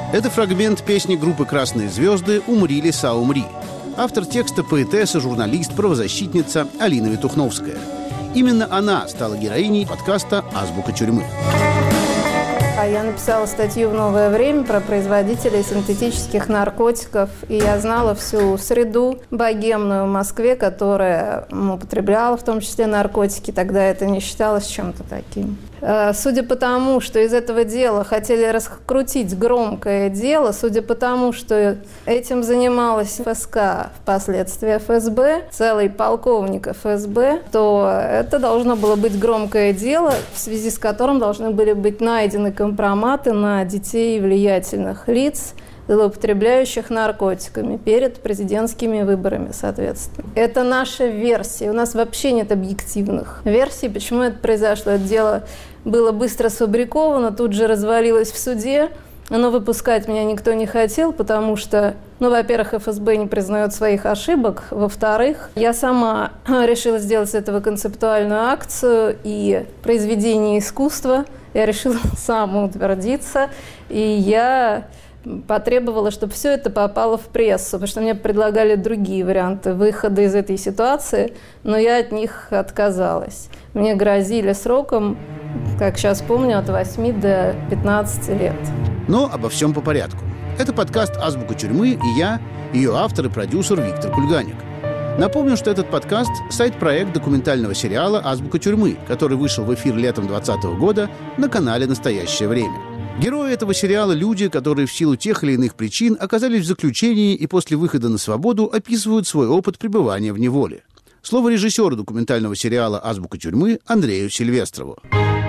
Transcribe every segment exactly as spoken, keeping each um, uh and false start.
Это фрагмент песни группы «Красные звезды» «Умри, лиса, умри». Автор текста — поэтесса, журналист, правозащитница Алина Витухновская. Именно она стала героиней подкаста «Азбука тюрьмы». Я написала статью в «Новое время» про производителей синтетических наркотиков, и я знала всю среду богемную в Москве, которая употребляла в том числе наркотики. Тогда это не считалось чем-то таким. Судя по тому, что из этого дела хотели раскрутить громкое дело, судя по тому, что этим занималась ФСК, впоследствии эф эс бэ, целый полковник эф эс бэ, то это должно было быть громкое дело, в связи с которым должны были быть найдены компроматы на детей влиятельных лиц, злоупотребляющих наркотиками перед президентскими выборами, соответственно. Это наша версия. У нас вообще нет объективных версий, почему это произошло. Это дело было быстро сфабриковано, тут же развалилось в суде, но выпускать меня никто не хотел, потому что, ну, во-первых, эф эс бэ не признает своих ошибок, во-вторых, я сама решила сделать с этого концептуальную акцию и произведение искусства. Я решила самоутвердиться, и я потребовала, чтобы все это попало в прессу, потому что мне предлагали другие варианты выхода из этой ситуации, но я от них отказалась. Мне грозили сроком, как сейчас помню, от восьми до пятнадцати лет. Но обо всем по порядку. Это подкаст «Азбука тюрьмы» и я, ее автор и продюсер Виктор Кульганик. Напомню, что этот подкаст – сайт-проект документального сериала «Азбука тюрьмы», который вышел в эфир летом двадцатого года на канале «Настоящее время». Герои этого сериала – люди, которые в силу тех или иных причин оказались в заключении и после выхода на свободу описывают свой опыт пребывания в неволе. Слово режиссеру документального сериала «Азбука тюрьмы» Андрею Сильвестрову.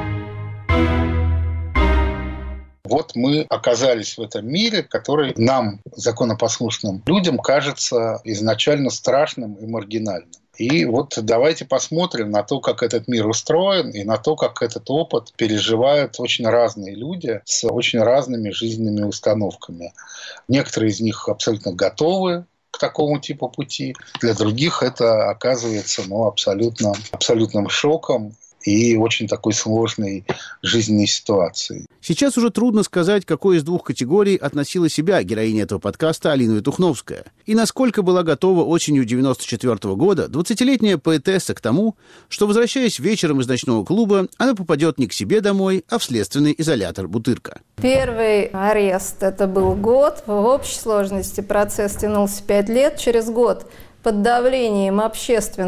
Вот мы оказались в этом мире, который нам, законопослушным людям, кажется изначально страшным и маргинальным. И вот давайте посмотрим на то, как этот мир устроен, и на то, как этот опыт переживают очень разные люди с очень разными жизненными установками. Некоторые из них абсолютно готовы к такому типу пути. Для других это оказывается ну, абсолютно, абсолютным шоком и очень такой сложной жизненной ситуацией. Сейчас уже трудно сказать, к какой из двух категорий относила себя героиня этого подкаста Алина Витухновская и насколько была готова осенью девяносто четвёртого года двадцатилетняя поэтесса к тому, что, возвращаясь вечером из ночного клуба, она попадет не к себе домой, а в следственный изолятор «Бутырка». Первый арест – это был год. В общей сложности процесс тянулся пять лет. Через год под давлением общественности